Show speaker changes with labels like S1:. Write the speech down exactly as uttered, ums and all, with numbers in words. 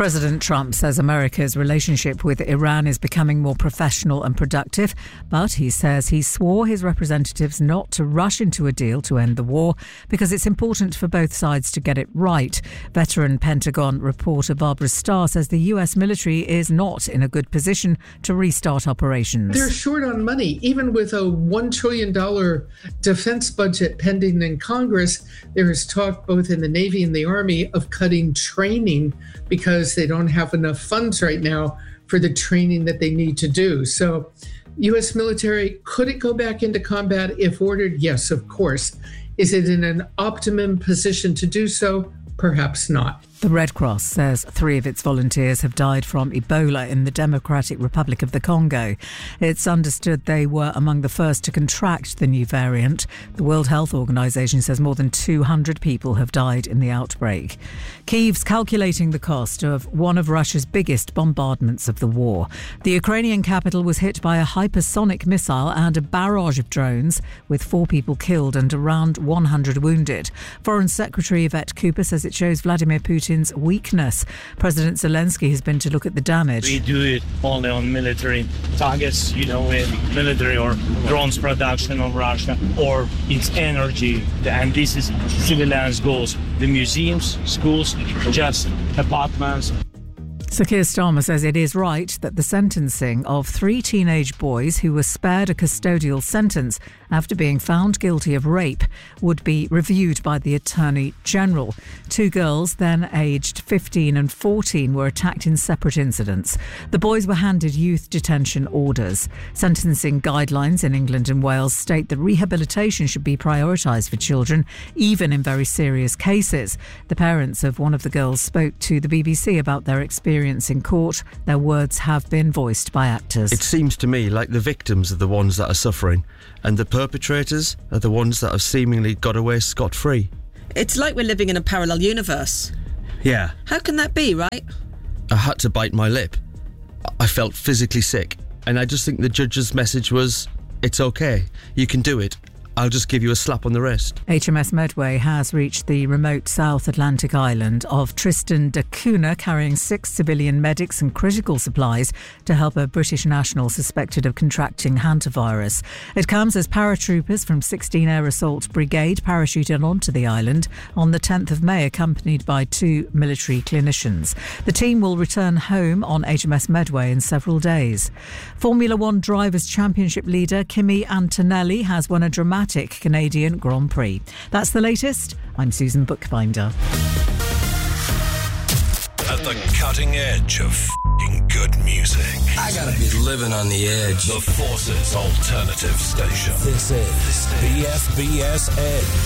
S1: President Trump says America's relationship with Iran is becoming more professional and productive, but he says he swore his representatives not to rush into a deal to end the war because it's important for both sides to get it right. Veteran Pentagon reporter Barbara Starr says the U S military is not in a good position to restart operations.
S2: They're short on money. Even with a one trillion dollars defense budget pending in Congress, there is talk both in the Navy and the Army of cutting training because they don't have enough funds right now for the training that they need to do. So U S military, could it go back into combat if ordered? Yes, of course. Is it in an optimum position to do so? Perhaps not.
S1: The Red Cross says three of its volunteers have died from Ebola in the Democratic Republic of the Congo. It's understood they were among the first to contract the new variant. The World Health Organization says more than two hundred people have died in the outbreak. Kyiv's calculating the cost of one of Russia's biggest bombardments of the war. The Ukrainian capital was hit by a hypersonic missile and a barrage of drones, with four people killed and around one hundred wounded. Foreign Secretary Yvette Cooper says it shows Vladimir Putin weakness. President Zelensky has been to look at the damage.
S3: We do it only on military targets, you know, in military or drones production of Russia, or its energy. And this is civilians' goals. The museums, schools, just apartments.
S1: Sir Keir Starmer says it is right that the sentencing of three teenage boys who were spared a custodial sentence after being found guilty of rape would be reviewed by the Attorney General. Two girls, then aged fifteen and fourteen, were attacked in separate incidents. The boys were handed youth detention orders. Sentencing guidelines in England and Wales state that rehabilitation should be prioritised for children, even in very serious cases. The parents of one of the girls spoke to the B B C about their experience in court. Their words have been voiced by actors.
S4: It seems to me like the victims are the ones that are suffering and the perpetrators are the ones that have seemingly got away scot-free.
S5: It's like we're living in a parallel universe.
S4: Yeah.
S5: How can that be, right?
S4: I had to bite my lip. I felt physically sick, and I just think the judge's message was, it's okay, you can do it. I'll just give you a slap on the wrist.
S1: H M S Medway has reached the remote South Atlantic island of Tristan da Cunha, carrying six civilian medics and critical supplies to help a British national suspected of contracting hantavirus. It comes as paratroopers from sixteen Air Assault Brigade parachuted onto the island on the tenth of May, accompanied by two military clinicians. The team will return home on H M S Medway in several days. Formula One Drivers' Championship leader Kimi Antonelli has won a dramatic Canadian Grand Prix. That's the latest. I'm Susan Bookbinder.
S6: At the cutting edge of f***ing good music.
S7: I gotta be living on the edge.
S6: The Forces Alternative Station.
S7: This is B F B S Edge.